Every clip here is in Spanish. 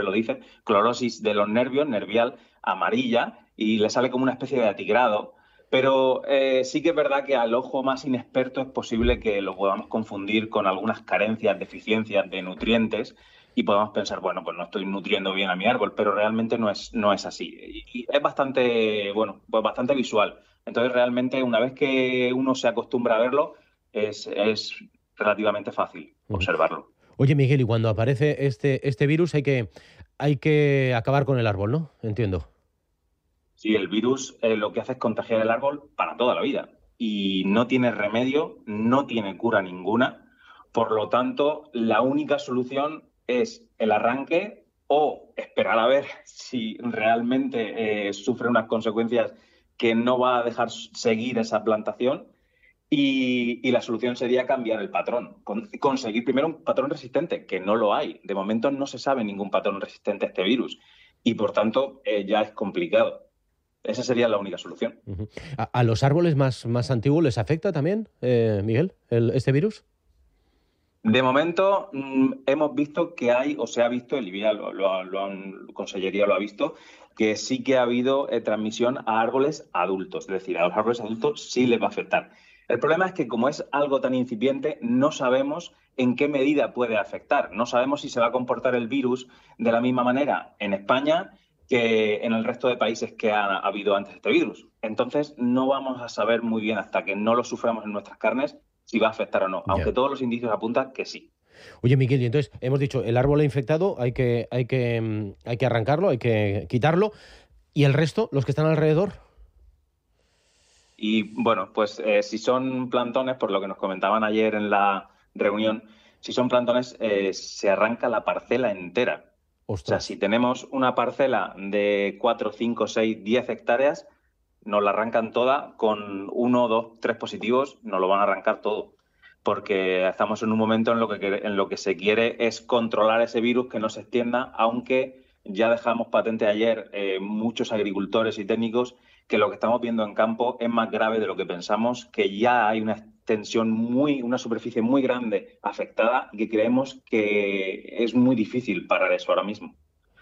lo dice, clorosis de los nervios, nervial amarilla, y le sale como una especie de atigrado. Pero sí que es verdad que al ojo más inexperto es posible que lo podamos confundir con algunas carencias, deficiencias de nutrientes y podamos pensar, bueno, pues no estoy nutriendo bien a mi árbol, pero realmente no es así. Y es bastante, bueno, pues bastante visual. Entonces, realmente, una vez que uno se acostumbra a verlo, es relativamente fácil Ujú. observarlo. Oye, Miguel, y cuando aparece este virus hay que acabar con el árbol, ¿no? Entiendo. Sí, el virus lo que hace es contagiar el árbol para toda la vida y no tiene remedio, no tiene cura ninguna. Por lo tanto, la única solución es el arranque o esperar a ver si realmente sufre unas consecuencias que no va a dejar seguir esa plantación y la solución sería cambiar el patrón, conseguir primero un patrón resistente, que no lo hay. De momento no se sabe ningún patrón resistente a este virus y por tanto ya es complicado. Esa sería la única solución. Ujú. ¿A los árboles más antiguos les afecta también, Miguel, este virus? De momento hemos visto que hay, o se ha visto, el IBIA Consellería lo ha visto, que sí que ha habido transmisión a árboles adultos. Es decir, a los árboles adultos sí les va a afectar. El problema es que como es algo tan incipiente, no sabemos en qué medida puede afectar. No sabemos si se va a comportar el virus de la misma manera en España que en el resto de países que ha habido antes este virus. Entonces, no vamos a saber muy bien hasta que no lo suframos en nuestras carnes si va a afectar o no, aunque Ya. todos los indicios apuntan que sí. Oye, Miguel, y entonces hemos dicho, el árbol infectado hay que arrancarlo, hay que quitarlo. ¿Y el resto, los que están alrededor? Y bueno, pues si son plantones, por lo que nos comentaban ayer en la reunión, si son plantones, se arranca la parcela entera. O sea, Ostras. si tenemos una parcela de 4, 5, 6, 10 hectáreas, nos la arrancan toda con uno, dos, tres positivos, nos lo van a arrancar todo. Porque estamos en un momento en lo que se quiere es controlar ese virus, que no se extienda, aunque ya dejamos patente ayer muchos agricultores y técnicos que lo que estamos viendo en campo es más grave de lo que pensamos, que ya hay una extensión una superficie muy grande afectada y que creemos que es muy difícil parar eso ahora mismo.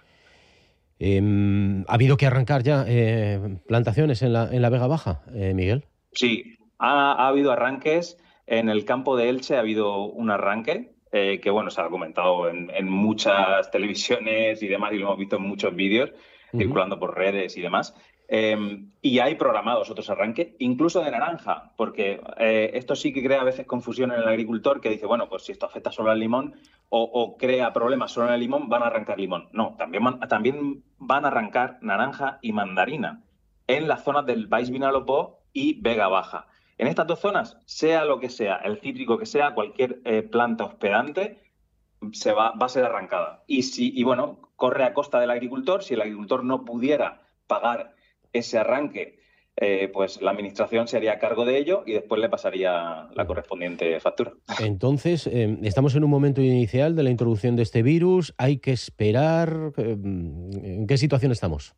¿Ha habido que arrancar ya plantaciones en la Vega Baja, Miguel? Sí, ha habido arranques. En el campo de Elche ha habido un arranque que, bueno, se ha comentado en muchas televisiones y demás, y lo hemos visto en muchos vídeos Ujú. circulando por redes y demás. Y hay programados otros arranques, incluso de naranja, porque esto sí que crea a veces confusión en el agricultor que dice, bueno, pues si esto afecta solo al limón o crea problemas solo en el limón, van a arrancar limón. No, también van a arrancar naranja y mandarina en las zonas del Baix Vinalopó y Vega Baja. En estas dos zonas, sea lo que sea, el cítrico que sea, cualquier planta hospedante va a ser arrancada. Y bueno, corre a costa del agricultor. Si el agricultor no pudiera pagar ese arranque, pues la administración se haría cargo de ello y después le pasaría la Ujú. correspondiente factura. Entonces, estamos en un momento inicial de la introducción de este virus. Hay que esperar. ¿En qué situación estamos?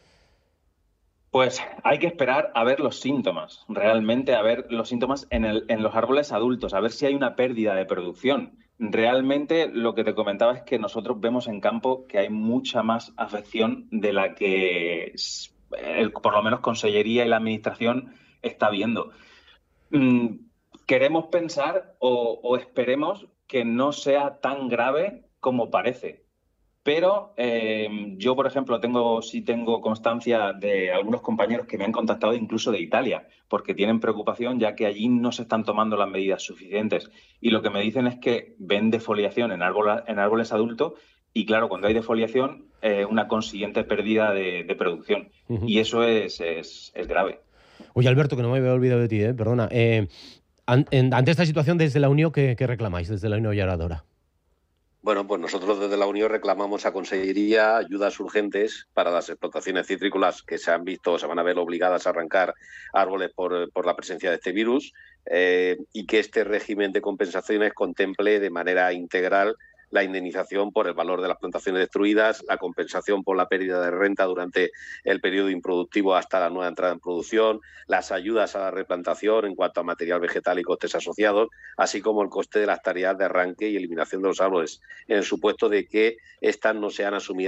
Pues hay que esperar a ver los síntomas, realmente a ver los síntomas en los árboles adultos, a ver si hay una pérdida de producción. Realmente lo que te comentaba es que nosotros vemos en campo que hay mucha más afección de la que por lo menos Consellería y la Administración está viendo. Mm, Queremos pensar o esperemos que no sea tan grave como parece. Pero yo, por ejemplo, sí tengo constancia de algunos compañeros que me han contactado incluso de Italia, porque tienen preocupación ya que allí no se están tomando las medidas suficientes. Y lo que me dicen es que ven defoliación en árboles adultos y, claro, cuando hay defoliación, una consiguiente pérdida de producción. Ujú. Y eso es grave. Oye, Alberto, que no me había olvidado de ti, perdona. Ante esta situación, desde la Unión, ¿qué reclamáis? Desde la Unión Yaradora. Bueno, pues nosotros desde la Unión reclamamos a Consellería ayudas urgentes para las explotaciones citrícolas que se han visto o se van a ver obligadas a arrancar árboles por la presencia de este virus y que este régimen de compensaciones contemple de manera integral la indemnización por el valor de las plantaciones destruidas, la compensación por la pérdida de renta durante el periodo improductivo hasta la nueva entrada en producción, las ayudas a la replantación en cuanto a material vegetal y costes asociados, así como el coste de las tareas de arranque y eliminación de los árboles, en el supuesto de que estas no sean asumidas